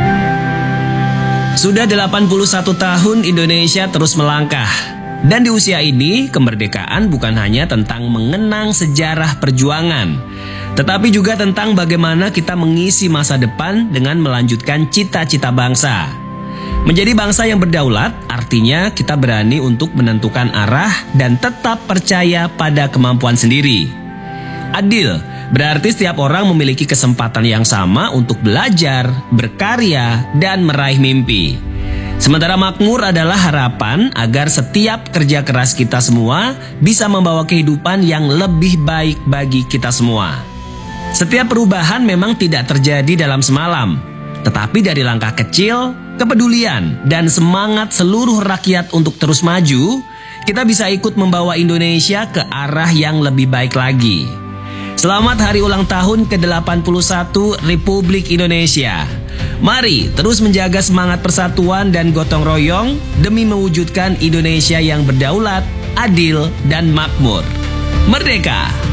Sudah 81 tahun Indonesia terus melangkah. Dan di usia ini, kemerdekaan bukan hanya tentang mengenang sejarah perjuangan, tetapi juga tentang bagaimana kita mengisi masa depan dengan melanjutkan cita-cita bangsa. Menjadi bangsa yang berdaulat artinya kita berani untuk menentukan arah dan tetap percaya pada kemampuan sendiri. Adil berarti setiap orang memiliki kesempatan yang sama untuk belajar, berkarya, dan meraih mimpi. Sementara makmur adalah harapan agar setiap kerja keras kita semua bisa membawa kehidupan yang lebih baik bagi kita semua. Setiap perubahan memang tidak terjadi dalam semalam, tetapi dari langkah kecil, kepedulian, dan semangat seluruh rakyat untuk terus maju, kita bisa ikut membawa Indonesia ke arah yang lebih baik lagi. Selamat hari ulang tahun ke-81 Republik Indonesia. Mari terus menjaga semangat persatuan dan gotong royong demi mewujudkan Indonesia yang berdaulat, adil, dan makmur. Merdeka!